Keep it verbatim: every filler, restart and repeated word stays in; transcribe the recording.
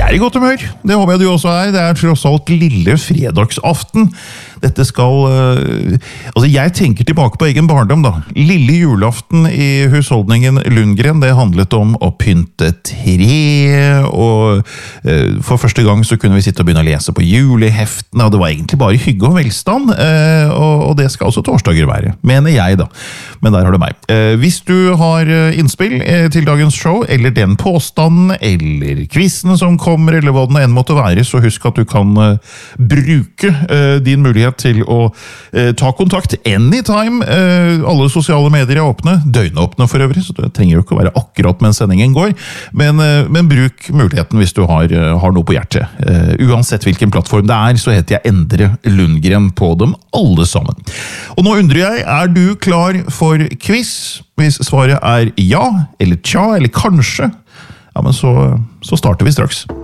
Jeg er i godt humør, det håper jeg du også er. Det er tross alt lille fredagsaften. Dette skal... Uh, altså, jeg tenker tilbake på egen barndom da. Lille julaften i husholdningen Lundgren, det handlet om å pynte tre, og uh, for første gang så kunne vi sitte og begynne å lese på juleheftene, og det var egentlig bare hygge og velstand, uh, og, og det skal også torsdager være, mener jeg da. Men der har du meg. Uh, hvis du har innspill uh, til dagens show, eller den påstanden, eller quizzen som kommer, eller hva den enn måtte være, så husk at du kan uh, bruke uh, din mulighet til å uh, ta kontakt anytime. Uh, alle sosiale medier er åpne, døgnåpne for øvrig, så det trenger jo ikke å være akkurat mens sendingen går, men, uh, men bruk muligheten hvis du har, uh, har noe på hjertet. Uh, uansett hvilken plattform det er, så heter jeg Endre Lundgren på dem alle sammen. Og nå undrer jeg, er du klar for quiz? Hvis svaret er ja, eller tja, eller kanskje, ja, men så, så starter vi straks.